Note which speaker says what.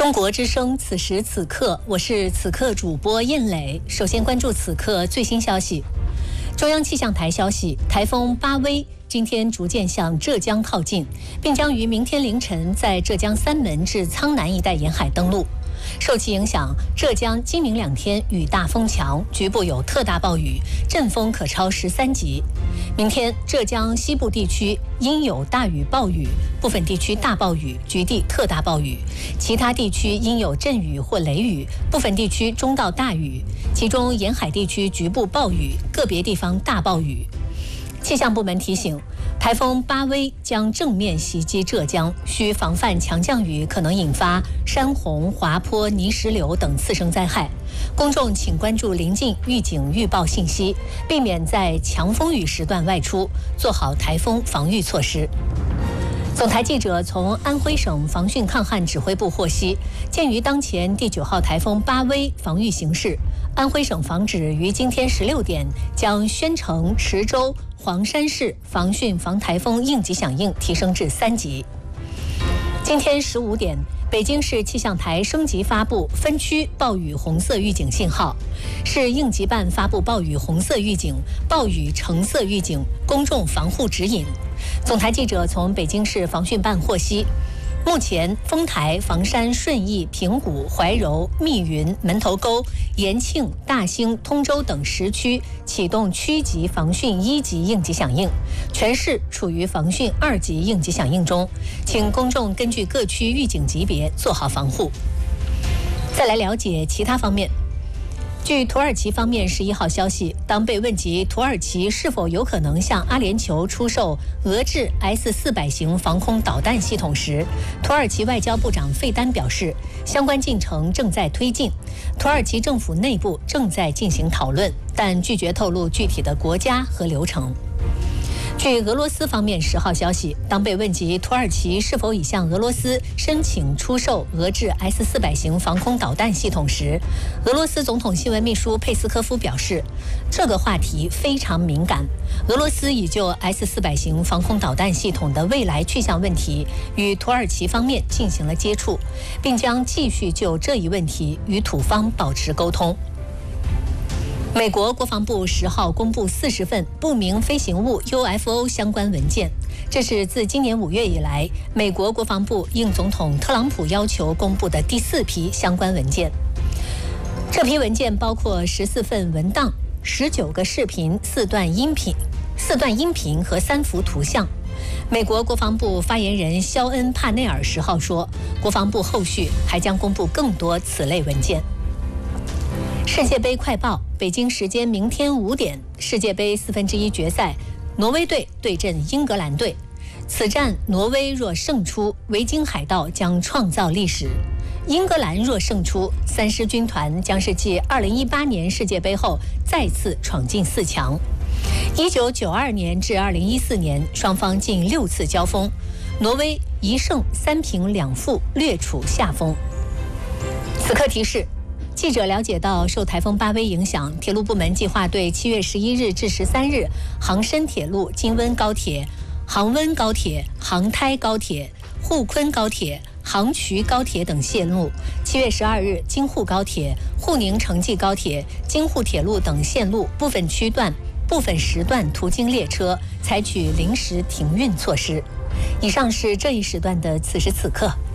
Speaker 1: 中国之声，此时此刻，我是此刻主播燕磊。首先关注此刻最新消息。中央气象台消息，台风巴威今天逐渐向浙江靠近，并将于明天凌晨在浙江三门至苍南一带沿海登陆。受其影响，浙江今明2天雨大风强，局部有特大暴雨，阵风可超13级。明天浙江西部地区应有大雨暴雨，部分地区大暴雨，局地特大暴雨；其他地区应有阵雨或雷雨，部分地区中到大雨，其中沿海地区局部暴雨，个别地方大暴雨。气象部门提醒，台风巴威将正面袭击浙江，需防范强降雨可能引发山洪、滑坡、泥石流等次生灾害。公众请关注临近预警预报信息，避免在强风雨时段外出，做好台风防御措施。总台记者从安徽省防汛抗旱指挥部获悉，鉴于当前第9号台风巴威防御形势，安徽省防指于今天16点将宣城、池州、黄山市防汛防台风应急响应提升至3级。今天15点，北京市气象台升级发布分区暴雨红色预警信号，市应急办发布暴雨红色预警、暴雨橙色预警、公众防护指引。总台记者从北京市防汛办获悉，目前丰台、房山、顺义、平谷、怀柔、密云、门头沟、延庆、大兴、通州等10区启动区级防汛1级应急响应，全市处于防汛2级应急响应中，请公众根据各区预警级别做好防护。再来了解其他方面。据土耳其方面11号消息，当被问及土耳其是否有可能向阿联酋出售俄制 S-400型防空导弹系统时，土耳其外交部长费丹表示，相关进程正在推进，土耳其政府内部正在进行讨论，但拒绝透露具体的国家和流程。据俄罗斯方面10号消息，当被问及土耳其是否已向俄罗斯申请出售俄制 S-400型防空导弹系统时，俄罗斯总统新闻秘书佩斯科夫表示，这个话题非常敏感，俄罗斯已就 S-400型防空导弹系统的未来去向问题与土耳其方面进行了接触，并将继续就这一问题与土方保持沟通。美国国防部10号公布40份不明飞行物 UFO 相关文件，这是自今年5月以来，美国国防部应总统特朗普要求公布的第4批相关文件。这批文件包括14份文档、19个视频、4段音频和3幅图像。美国国防部发言人肖恩·帕内尔10号说，国防部后续还将公布更多此类文件。世界杯快报，北京时间明天5点，世界杯1/4决赛，挪威队对阵英格兰队。此战挪威若胜出，维京海盗将创造历史；英格兰若胜出，三狮军团将是继2018年世界杯后再次闯进4强。1992年至2014年，双方近6次交锋，挪威1胜3平2负，略处下风。此刻提示。记者了解到，受台风巴威影响，铁路部门计划对7月11日至13日杭深铁路、京温高铁、杭温高铁、杭台高铁、沪昆高铁、杭衢高铁等线路；7月12日京沪高铁、沪宁城际高铁、京沪铁路等线路部分区段、部分时段途经列车采取临时停运措施。以上是这一时段的此时此刻。